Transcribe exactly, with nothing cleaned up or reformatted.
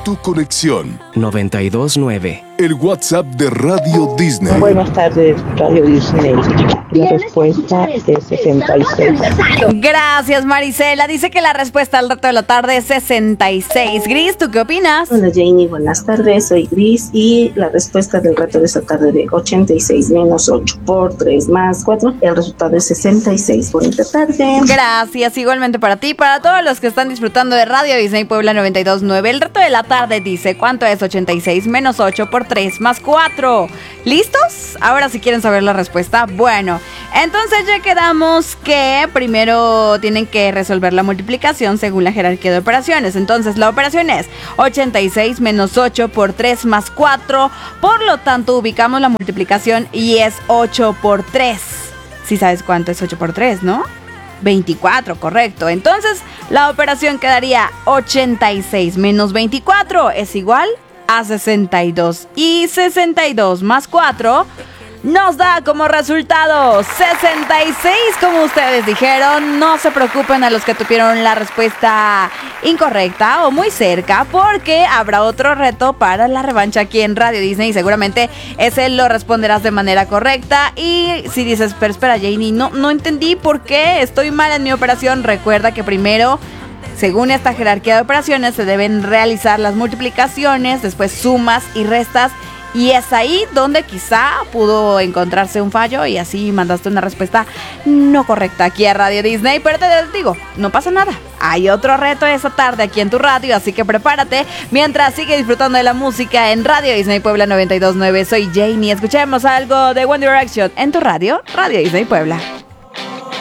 tu conexión. noventa y dos nueve. El WhatsApp de Radio Disney. Buenas tardes, Radio Disney. La respuesta es sesenta y seis. Gracias, Marisela. Dice que la respuesta al reto de la tarde es sesenta y seis. Gris, ¿tú qué opinas? Hola, Janie. Buenas tardes. Soy Gris y la respuesta del reto de esta tarde de ochenta y seis menos ocho por tres más cuatro. El resultado es sesenta y seis. Bonita tarde. Gracias. Igualmente para ti, para todos los que están disfrutando de Radio Disney Puebla noventa y dos nueve. El reto de la tarde dice: ¿cuánto es ochenta y seis menos ocho por tres más cuatro? ¿Listos? Ahora si quieren saber la respuesta. Bueno, entonces ya quedamos que primero tienen que resolver la multiplicación según la jerarquía de operaciones. Entonces la operación es ochenta y seis menos ocho por tres más cuatro. Por lo tanto ubicamos la multiplicación y es ocho por tres. Si sabes cuánto es ocho por tres, ¿no? veinticuatro, correcto. Entonces la operación quedaría ochenta y seis menos veinticuatro es igual a sesenta y dos. Y sesenta y dos más cuatro nos da como resultado sesenta y seis, como ustedes dijeron. No se preocupen a los que tuvieron la respuesta incorrecta o muy cerca, porque habrá otro reto para la revancha aquí en Radio Disney y seguramente ese lo responderás de manera correcta. Y si dices, pero espera, Janie, no, no entendí por qué estoy mal en mi operación, recuerda que primero, según esta jerarquía de operaciones, se deben realizar las multiplicaciones, después sumas y restas, y es ahí donde quizá pudo encontrarse un fallo y así mandaste una respuesta no correcta aquí a Radio Disney. Pero te digo, no pasa nada, hay otro reto esa tarde aquí en tu radio, así que prepárate mientras sigue disfrutando de la música en Radio Disney Puebla noventa y dos nueve. Soy Janie, escuchemos algo de One Direction en tu radio, Radio Disney Puebla.